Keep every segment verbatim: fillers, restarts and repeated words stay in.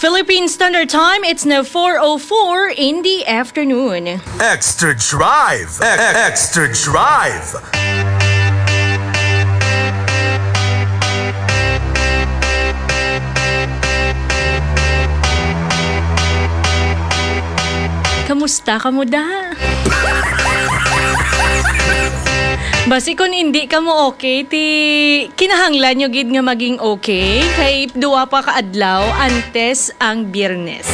Philippine Standard Time, it's now four oh four in the afternoon. Extra Drive! E- Extra Drive! Kamusta ka mo da? Basi kung hindi ka mo okay, ti kinahanglan nyo gid nga maging okay kay duwa pa kaadlaw antes ang Biyernes.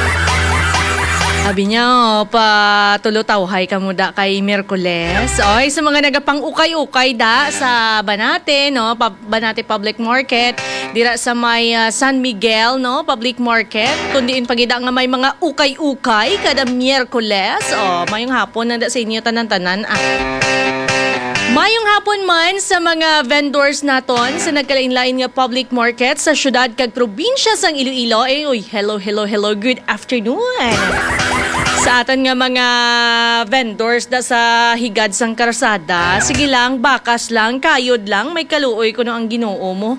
Sabi niya, oh, pa tulutawhay ka mo da kay Miyerkules. Oy, sa mga nagapang ukay-ukay da sa Banate, no? Pa- Banate Public Market, dira sa may uh, San Miguel, no? Public Market. Kundiin pagida nga may mga ukay-ukay kada Miyerkules. Oh, mayong hapon nanda sa inyo tanan-tanan. Ah. Mayong hapon man sa mga vendors naton sa nagkalain-lain nga public market sa syudad kag probinsya sang Iloilo. Eh, uy, hello, hello, hello, good afternoon. Sa aton nga mga vendors da sa higad sang karsada, sige lang, bakas lang, kayod lang, may kaluoy kuno ang Ginoo mo.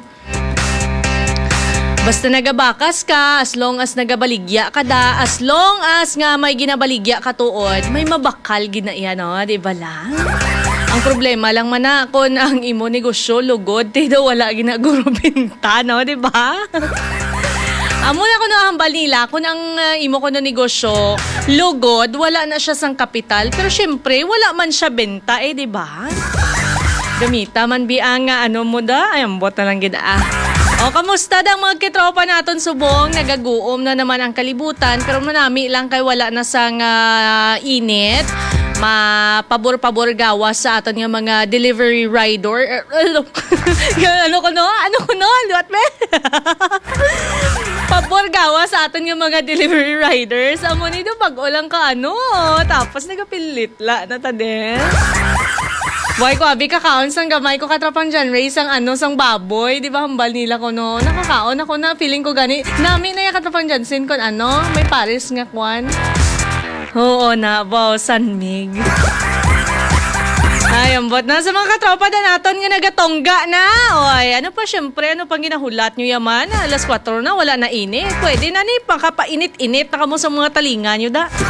Basta nagabakas ka, as long as nagabaligya ka da, as long as nga may ginabaligya ka tuod, may mabakal gina iya, no? Di ba lang? Ang problema lang man na kung ang imo negosyo lugod, tido wala ginaguro binta, no? Di ba? Amo na ko no hambal nila kung ang uh, imo ko no negosyo lugod, wala na siya sang kapital, pero syempre wala man siya benta, eh, di ba? Gamita man bi ang uh, ano mo da, ay ambot na lang gid ah. O, kamusta daw mga kitropa naton subong? Nagaguom na naman ang kalibutan, pero manami lang kay wala na sang uh, init. Mapabor-pabor gawa sa aton nga mga delivery rider. ano ko no? Ano ko no? Luat me? Pabor gawa sa aton nga mga delivery riders. Amo nito pag-ulang ka ano. Tapos nagapilit la na tade. Boy ko, abi kakaon sang gamay ko katrapang dyan, Ray, sang ano, sang baboy. Di ba, hambal nila ko, no? Nakakaon ako na, feeling ko gani. Nami na yung katrapang dyan, sin kon ano, may Paris nga kwan. Oo na, wow, sanmig. Ay, ambot na sa mga katropa na naton nga nagatongga na. Oy, ano pa, syempre, ano pang ginahulat nyo yaman? Alas kwatro na, wala na init. Pwede na ni, pangkapainit-init na kamo sa mga talinga nyo da.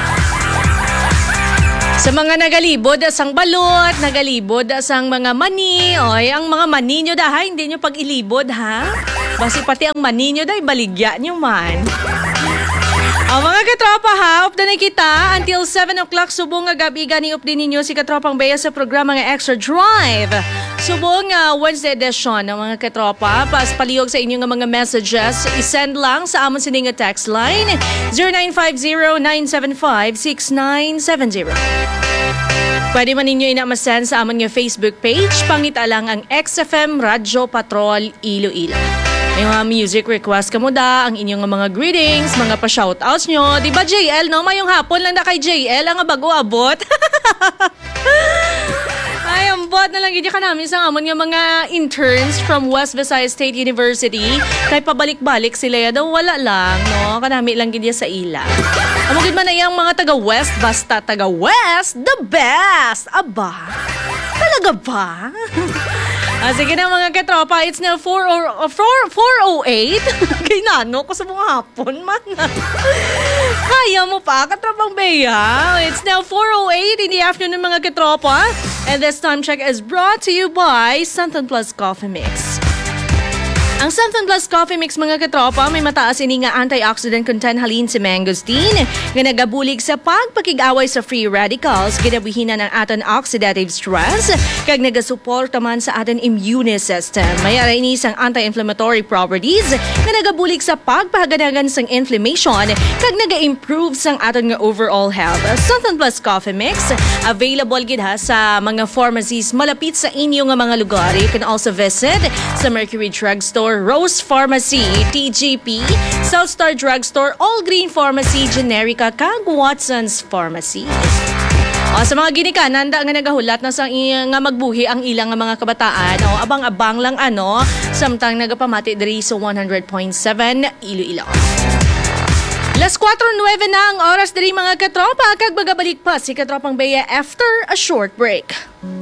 Sa mga nagalibod asang balot, nagalibod asang mga mani, oy, ang mga mani nyo da ha, hindi nyo pag-ilibod ha. Basi pati ang mani nyo da, ibaligya nyo man. Ang mga katropa ha, updan na kita until seven o'clock subong nga gabi gani updin ninyo si Katropang Bea sa programa nga Extra Drive. Subong uh, Wednesday edition ng mga katropa. Pas palihog sa inyo nga mga messages, isend lang sa amon sining nga text line zero nine five zero nine seven five six nine seven zero. Pwede man ninyo inamasen sa amon nga Facebook page, pangita lang ang X F M Radyo Patrol Iloilo. May mga music request ka mo da, ang inyong mga greetings, mga pa-shoutouts nyo. Di ba J L, no? Mayong hapon lang na kay J L, ang bago abot. Ay, ambot na lang gidya ka namin sa amon nga mga interns from West Visayas State University. Kay pabalik-balik sila ya daw, wala lang, no? Kanami lang gidya sa ila. Amugid man na yung mga taga-West, basta taga-West, the best! Aba, talaga ba? Ah, sige na mga katropa, it's now four oh eight. Kay nano ko sa mga hapon man. Kaya mo pa, Katropang Bea. It's now four oh eight in the afternoon mga katropa. And this time check is brought to you by Santon Plus Coffee Mix. Ang Santon Plus Coffee Mix mga katropa, may mataas ini nga antioxidant content halin si mangosteen nga nagabulig sa pagpakig-away sa free radicals, ginabuhinan ang aton oxidative stress kag nagasuporta man sa aton immune system. May ara ini sang anti-inflammatory properties nga nagabulig sa pagpahaganagan sang inflammation kag naga-improve sang aton nga overall health. Santon Plus Coffee Mix available gid ha sa mga pharmacies malapit sa inyo nga mga lugar. You can also visit sa Mercury Drugstore, Rose Pharmacy, T G P, Southstar Drugstore, All Green Pharmacy, Generica, kag Watson's Pharmacy. O, sa mga ginikanan, da nga nagahulat na sa nga magbuhi ang ilang mga kabataan, o abang-abang lang ano, samtang nagapamati diri sa one hundred point seven Iloilo. Las kwatro nueve na ang oras diri mga katropa, kag magabalik pa si Katropang Bea after a short break.